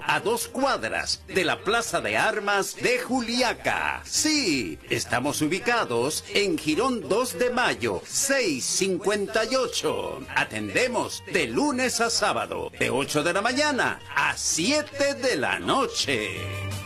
a 2 cuadras de la Plaza de Armas de Juliaca. Sí, estamos ubicados en Girón 2 de Mayo, 658. Atendemos de lunes a sábado, de 8 de la mañana a 7 de la noche.